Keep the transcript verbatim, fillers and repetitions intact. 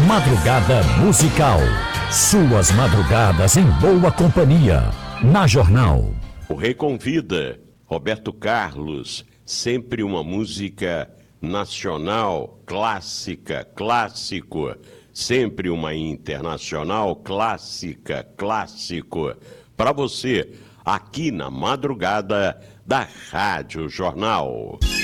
Madrugada Musical. Suas madrugadas em boa companhia. Na Jornal. O Rei convida. Roberto Carlos. Sempre uma música nacional, clássica, clássico. Sempre uma internacional, clássica, clássico. Para você, aqui na madrugada da Rádio Jornal.